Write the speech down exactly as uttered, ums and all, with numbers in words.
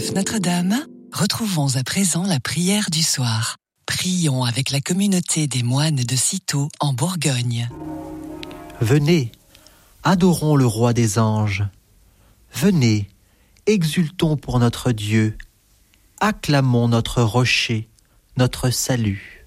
Saint-Joseph Notre-Dame, retrouvons à présent la prière du soir. Prions avec la communauté des moines de Cîteaux en Bourgogne. Venez, adorons le roi des anges. Venez, exultons pour notre Dieu. Acclamons notre rocher, notre salut.